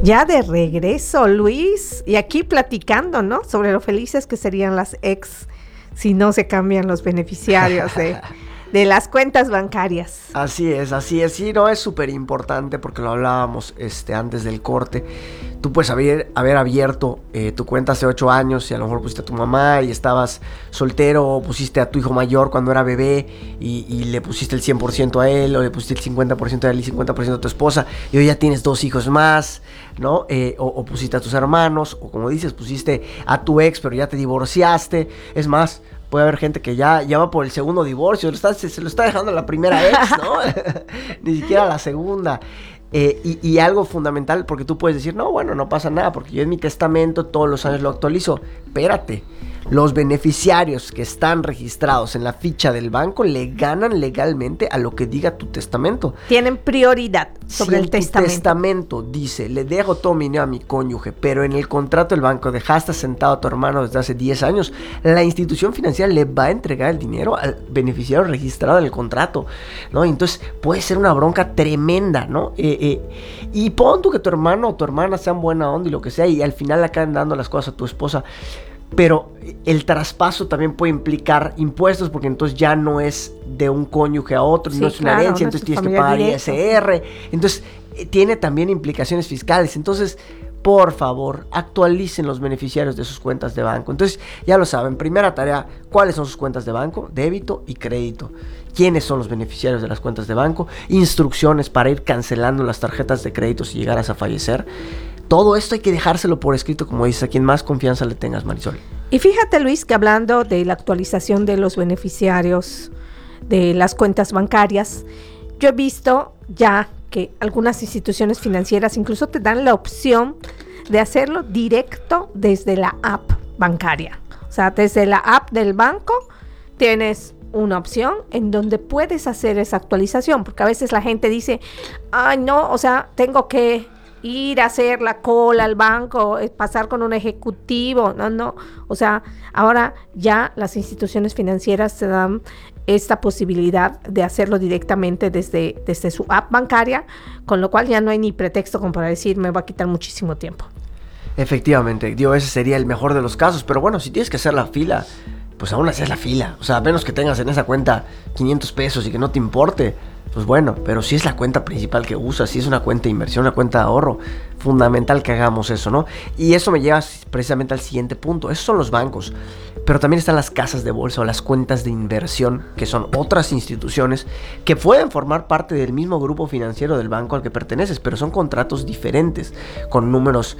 Ya de regreso, Luis, y aquí platicando, ¿no? Sobre lo felices que serían las ex si no se cambian los beneficiarios de las cuentas bancarias. Así es, sí, no, es súper importante porque lo hablábamos antes del corte. Tú puedes haber abierto tu cuenta hace 8 años y a lo mejor pusiste a tu mamá y estabas soltero, o pusiste a tu hijo mayor cuando era bebé y le pusiste el 100% a él, o le pusiste el 50% a él y 50% a tu esposa, y hoy ya tienes 2 hijos más, ¿no? O pusiste a tus hermanos, o como dices, pusiste a tu ex, pero ya te divorciaste. Es más, puede haber gente que ya va por el segundo divorcio, se lo está dejando la primera ex, ¿no? Ni siquiera la segunda. Y algo fundamental, porque tú puedes decir, no, bueno, no pasa nada, porque yo en mi testamento todos los años lo actualizo. Espérate, los beneficiarios que están registrados en la ficha del banco le ganan legalmente a lo que diga tu testamento. Tienen prioridad sobre el testamento. Si tu testamento dice, le dejo todo mi dinero a mi cónyuge, pero en el contrato del banco dejaste sentado a tu hermano desde hace 10 años, la institución financiera le va a entregar el dinero al beneficiario registrado en el contrato, ¿no? Y entonces puede ser una bronca tremenda, ¿no? Y pon tú que tu hermano o tu hermana sean buena onda y lo que sea, y al final le acaban dando las cosas a tu esposa. Pero el traspaso también puede implicar impuestos, porque entonces ya no es de un cónyuge a otro, sí, no es una herencia, entonces tienes que pagar ISR. Entonces tiene también implicaciones fiscales. Entonces, por favor, actualicen los beneficiarios de sus cuentas de banco. Entonces, ya lo saben, primera tarea, ¿cuáles son sus cuentas de banco? Débito y crédito. ¿Quiénes son los beneficiarios de las cuentas de banco? Instrucciones para ir cancelando las tarjetas de crédito si llegaras a fallecer. Todo esto hay que dejárselo por escrito, como dices, a quien más confianza le tengas, Marisol. Y fíjate, Luis, que hablando de la actualización de los beneficiarios de las cuentas bancarias, yo he visto ya que algunas instituciones financieras incluso te dan la opción de hacerlo directo desde la app bancaria. O sea, desde la app del banco tienes una opción en donde puedes hacer esa actualización, porque a veces la gente dice, ay no, o sea, tengo que ir a hacer la cola al banco, pasar con un ejecutivo, no, o sea, ahora ya las instituciones financieras te dan esta posibilidad de hacerlo directamente desde su app bancaria, con lo cual ya no hay ni pretexto como para decir, me va a quitar muchísimo tiempo. Efectivamente, ese sería el mejor de los casos, pero bueno, si tienes que hacer la fila, pues aún haces la fila, o sea, a menos que tengas en esa cuenta 500 pesos y que no te importe, pues bueno, pero si es la cuenta principal que usas, si es una cuenta de inversión, una cuenta de ahorro, fundamental que hagamos eso, ¿no? Y eso me lleva precisamente al siguiente punto. Esos son los bancos, pero también están las casas de bolsa o las cuentas de inversión, que son otras instituciones que pueden formar parte del mismo grupo financiero del banco al que perteneces, pero son contratos diferentes, con números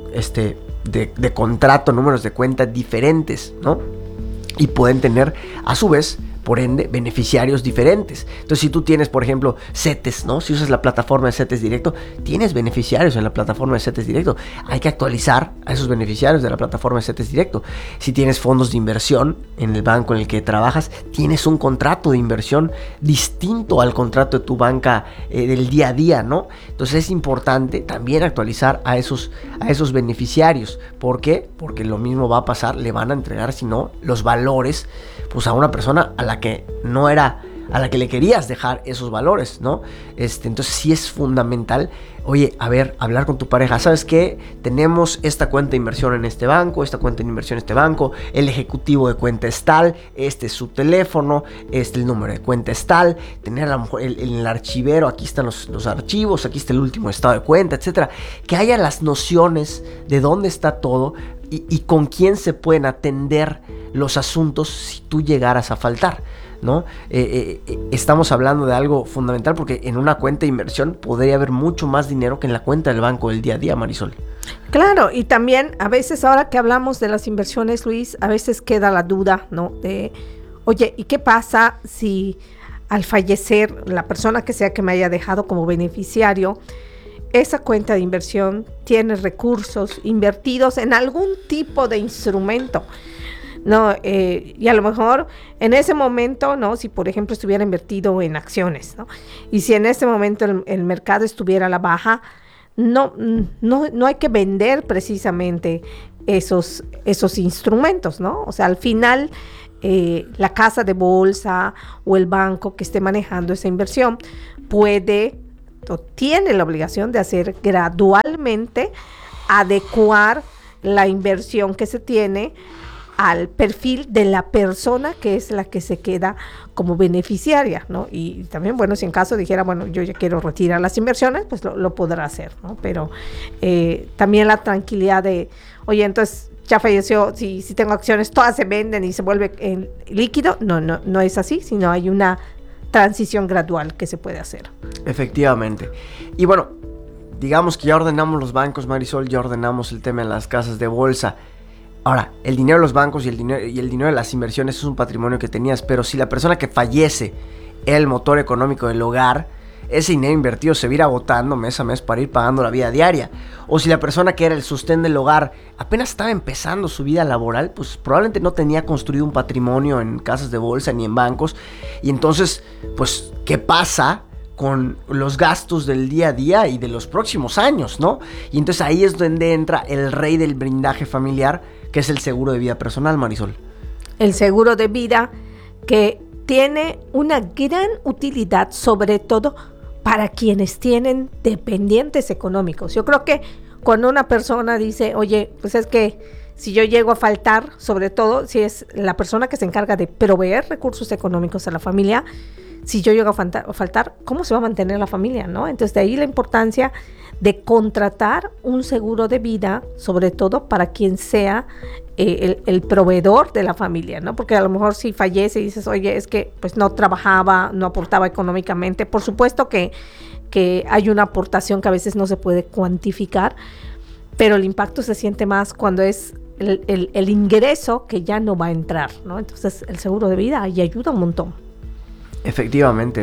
de contrato, números de cuenta diferentes, ¿no? Y pueden tener, a su vez, por ende, beneficiarios diferentes. Entonces, si tú tienes, por ejemplo, CETES, ¿no? Si usas la plataforma de CETES Directo, tienes beneficiarios en la plataforma de CETES Directo. Hay que actualizar a esos beneficiarios de la plataforma de CETES Directo. Si tienes fondos de inversión en el banco en el que trabajas, tienes un contrato de inversión distinto al contrato de tu banca del día a día, ¿no? Entonces, es importante también actualizar a esos beneficiarios. ¿Por qué? Porque lo mismo va a pasar, le van a entregar, si no, los valores, pues a una persona a la que no era, a la que le querías dejar esos valores, ¿no? Entonces sí es fundamental, oye, hablar con tu pareja, ¿sabes qué? Tenemos esta cuenta de inversión en este banco, esta cuenta de inversión en este banco, el ejecutivo de cuenta es tal, este es su teléfono, el número de cuenta es tal, tener a lo mejor en el archivero, aquí están los archivos, aquí está el último estado de cuenta, etcétera, que haya las nociones de dónde está todo y con quién se pueden atender los asuntos si tú llegaras a faltar, ¿no? Estamos hablando de algo fundamental, porque en una cuenta de inversión podría haber mucho más dinero que en la cuenta del banco del día a día, Marisol. Claro, y también a veces, ahora que hablamos de las inversiones, Luis, a veces queda la duda, ¿no? De, oye, ¿y qué pasa si al fallecer la persona que sea que me haya dejado como beneficiario, esa cuenta de inversión tiene recursos invertidos en algún tipo de instrumento? No, y a lo mejor en ese momento, ¿no? Si por ejemplo estuviera invertido en acciones, ¿no? Y si en ese momento el mercado estuviera a la baja, no hay que vender precisamente esos instrumentos, ¿no? O sea, al final la casa de bolsa o el banco que esté manejando esa inversión puede o tiene la obligación de hacer gradualmente, adecuar la inversión que se tiene al perfil de la persona que es la que se queda como beneficiaria, ¿no? Y también, bueno, si en caso dijera, bueno, yo ya quiero retirar las inversiones, pues lo podrá hacer, ¿no? Pero también la tranquilidad de, oye, entonces ya falleció, si tengo acciones, todas se venden y se vuelve en líquido. No es así, sino hay una transición gradual que se puede hacer. Efectivamente. Y bueno, digamos que ya ordenamos los bancos, Marisol, ya ordenamos el tema en las casas de bolsa. Ahora, el dinero de los bancos y el dinero de las inversiones es un patrimonio que tenías, pero si la persona que fallece era el motor económico del hogar, ese dinero invertido se va a ir agotando mes a mes para ir pagando la vida diaria. O si la persona que era el sostén del hogar apenas estaba empezando su vida laboral, pues probablemente no tenía construido un patrimonio en casas de bolsa ni en bancos. Y entonces, pues, ¿qué pasa con los gastos del día a día y de los próximos años, ¿no? Y entonces ahí es donde entra el rey del blindaje familiar, que es el seguro de vida personal, Marisol. El seguro de vida que tiene una gran utilidad, sobre todo para quienes tienen dependientes económicos. Yo creo que cuando una persona dice, oye, pues es que si yo llego a faltar, sobre todo si es la persona que se encarga de proveer recursos económicos a la familia, si yo llego a faltar, ¿cómo se va a mantener la familia, no? Entonces, de ahí la importancia de contratar un seguro de vida, sobre todo para quien sea el proveedor de la familia, ¿no? Porque a lo mejor si fallece y dices, oye, es que pues no trabajaba, no aportaba económicamente. Por supuesto que hay una aportación que a veces no se puede cuantificar, pero el impacto se siente más cuando es el ingreso que ya no va a entrar, ¿no? Entonces, el seguro de vida ahí ayuda un montón. Efectivamente.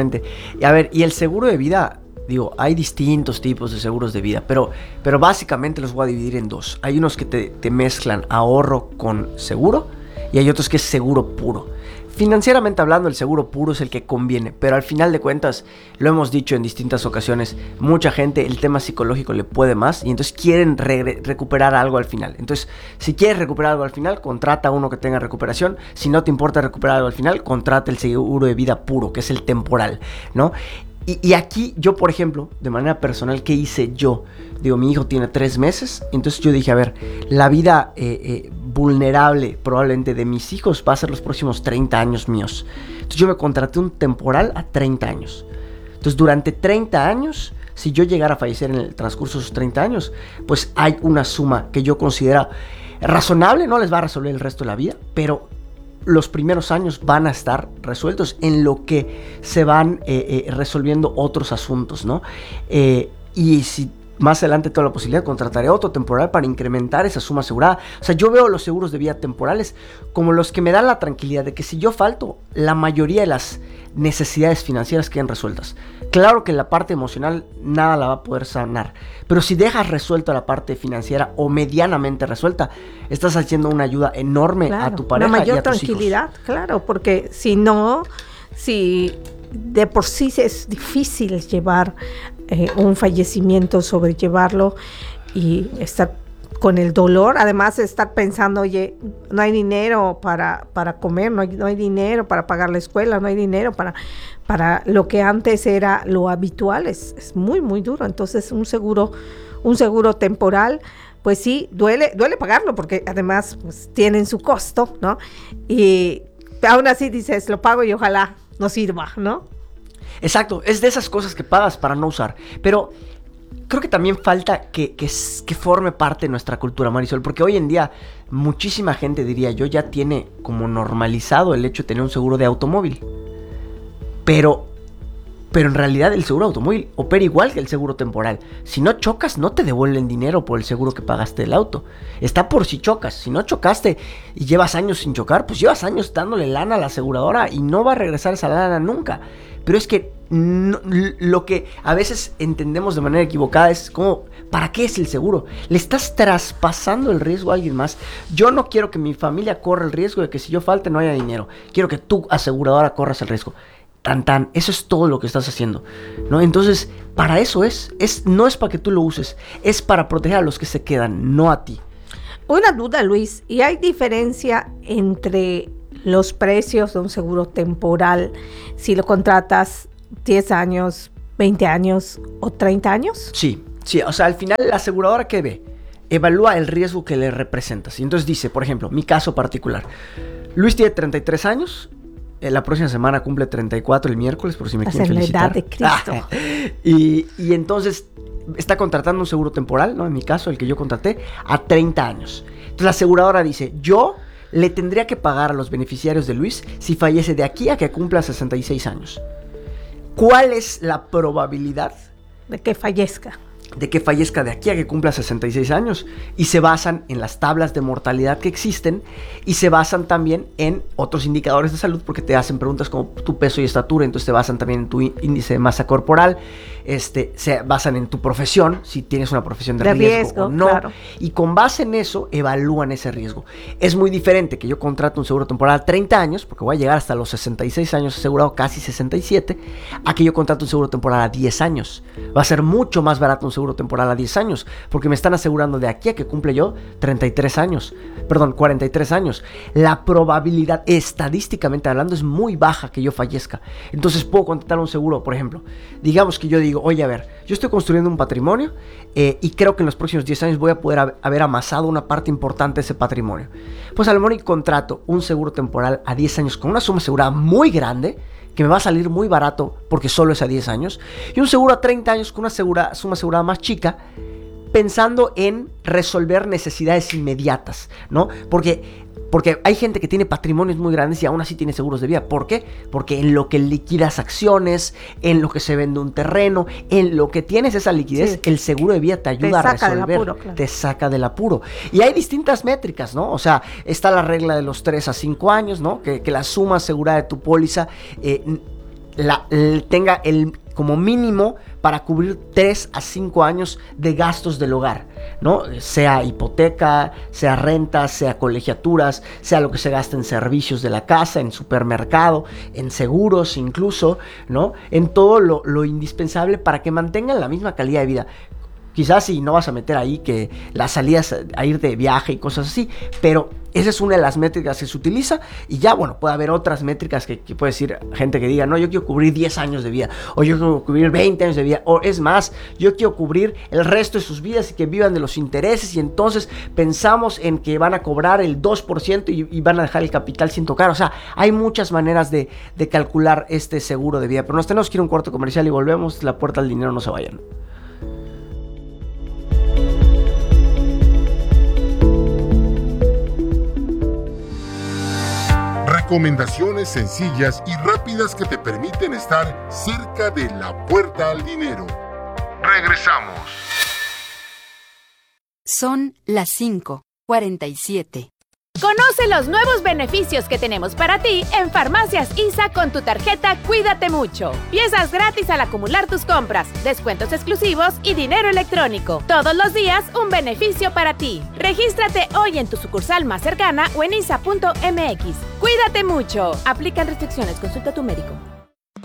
Y a ver, y el seguro de vida, digo, hay distintos tipos de seguros de vida, pero básicamente los voy a dividir en dos. Hay unos que te mezclan ahorro con seguro y hay otros que es seguro puro. Financieramente hablando, el seguro puro es el que conviene, pero al final de cuentas, lo hemos dicho en distintas ocasiones, mucha gente el tema psicológico le puede más y entonces quieren recuperar algo al final. Entonces, si quieres recuperar algo al final, contrata uno que tenga recuperación. Si no te importa recuperar algo al final, contrata el seguro de vida puro, que es el temporal, ¿no? Y aquí yo, por ejemplo, de manera personal, ¿qué hice yo? Digo, mi hijo tiene 3 meses, entonces yo dije, a ver, la vida vulnerable probablemente de mis hijos va a ser los próximos 30 años míos. Entonces yo me contraté un temporal a 30 años. Entonces durante 30 años, si yo llegara a fallecer en el transcurso de esos 30 años, pues hay una suma que yo considero razonable, no les va a resolver el resto de la vida, pero los primeros años van a estar resueltos en lo que se van resolviendo otros asuntos, ¿no? Y si más adelante tengo la posibilidad, contrataré otro temporal para incrementar esa suma asegurada. O sea, yo veo los seguros de vida temporales como los que me dan la tranquilidad de que si yo falto, la mayoría de las necesidades financieras quedan resueltas. Claro que la parte emocional nada la va a poder sanar, pero si dejas resuelta la parte financiera o medianamente resuelta, estás haciendo una ayuda enorme, claro, a tu pareja y a tus hijos. Una mayor tranquilidad, claro, porque si de por sí es difícil llevar un fallecimiento, sobrellevarlo y estar con el dolor, además de estar pensando, oye, no hay dinero para comer, no hay dinero para pagar la escuela, no hay dinero para lo que antes era lo habitual, es muy, muy duro. Entonces un seguro temporal, pues sí, duele pagarlo, porque además pues, tienen su costo, ¿no? Y aún así dices, lo pago y ojalá no sirva, ¿no? Exacto, es de esas cosas que pagas para no usar, pero creo que también falta que forme parte de nuestra cultura, Marisol, porque hoy en día muchísima gente, diría yo, ya tiene como normalizado el hecho de tener un seguro de automóvil, pero en realidad el seguro de automóvil opera igual que el seguro temporal. Si no chocas, no te devuelven dinero por el seguro que pagaste del auto. Está por si chocas. Si no chocaste y llevas años sin chocar, pues llevas años dándole lana a la aseguradora y no va a regresar esa lana nunca. Pero es que lo que a veces entendemos de manera equivocada es como, ¿para qué es el seguro? Le estás traspasando el riesgo a alguien más. Yo no quiero que mi familia corra el riesgo de que si yo falte no haya dinero. Quiero que tú, aseguradora, corras el riesgo. Eso es todo lo que estás haciendo, ¿no? Entonces, para eso no es para que tú lo uses, es para proteger a los que se quedan, no a ti. Una duda, Luis, ¿y hay diferencia entre los precios de un seguro temporal si lo contratas 10 años 20 años o 30 años. Sí, o sea, al final la aseguradora ¿qué ve? Evalúa el riesgo que le representas. Y entonces dice, por ejemplo, mi caso particular. Luis tiene 33 años. La próxima semana cumple 34 el miércoles, por si me quieren felicitar. La edad de Cristo. Y entonces está contratando un seguro temporal, ¿no? En mi caso, el que yo contraté, a 30 años. Entonces la aseguradora dice, yo le tendría que pagar a los beneficiarios de Luis si fallece de aquí a que cumpla 66 años. ¿Cuál es la probabilidad de que fallezca? De que fallezca de aquí a que cumpla 66 años. Y se basan en las tablas de mortalidad que existen y se basan también en otros indicadores de salud, porque te hacen preguntas como tu peso y estatura, entonces te basan también en tu índice de masa corporal, se basan en tu profesión, si tienes una profesión de riesgo o no, claro. Y con base en eso evalúan ese riesgo. Es muy diferente que yo contrate un seguro temporal a 30 años, porque voy a llegar hasta los 66 años asegurado, casi 67, a que yo contrate un seguro temporal a 10 años. Va a ser mucho más barato un seguro temporal a 10 años, porque me están asegurando de aquí a que cumple yo 43 años. La probabilidad, estadísticamente hablando, es muy baja que yo fallezca. Entonces puedo contratar un seguro, por ejemplo, digamos que yo digo, oye, a ver, yo estoy construyendo un patrimonio y creo que en los próximos 10 años voy a poder haber amasado una parte importante de ese patrimonio. Pues a lo mejor contrato un seguro temporal a 10 años con una suma asegurada muy grande, que me va a salir muy barato porque solo es a 10 años, y un seguro a 30 años con una suma asegurada más chica, pensando en resolver necesidades inmediatas, ¿no? Porque hay gente que tiene patrimonios muy grandes y aún así tiene seguros de vida. ¿Por qué? Porque en lo que liquidas acciones, en lo que se vende un terreno, en lo que tienes esa liquidez, sí, el seguro de vida te ayuda a resolver, apuro, claro. Te saca del apuro. Y hay distintas métricas, ¿no? O sea, está la regla de los 3 a 5 años, ¿no? Que la suma asegurada de tu póliza tenga como mínimo para cubrir 3 a 5 años de gastos del hogar, ¿no? Sea hipoteca, sea renta, sea colegiaturas, sea lo que se gasta en servicios de la casa, en supermercado, en seguros incluso, ¿no? En todo lo indispensable para que mantengan la misma calidad de vida. Quizás si no vas a meter ahí que las salidas a ir de viaje y cosas así, pero esa es una de las métricas que se utiliza. Y ya, bueno, puede haber otras métricas que puede decir gente que diga, no, yo quiero cubrir 10 años de vida, o yo quiero cubrir 20 años de vida, o es más, yo quiero cubrir el resto de sus vidas y que vivan de los intereses, y entonces pensamos en que van a cobrar el 2% y van a dejar el capital sin tocar. O sea, hay muchas maneras de calcular este seguro de vida, pero nos tenemos que ir a un corte comercial y volvemos. La puerta al dinero, no se vayan. Recomendaciones sencillas y rápidas que te permiten estar cerca de la puerta al dinero. Regresamos. Son las 5:47. Conoce los nuevos beneficios que tenemos para ti en Farmacias ISA con tu tarjeta Cuídate Mucho. Piezas gratis al acumular tus compras, descuentos exclusivos y dinero electrónico. Todos los días un beneficio para ti. Regístrate hoy en tu sucursal más cercana o en isa.mx. Cuídate mucho. Aplican restricciones. Consulta a tu médico.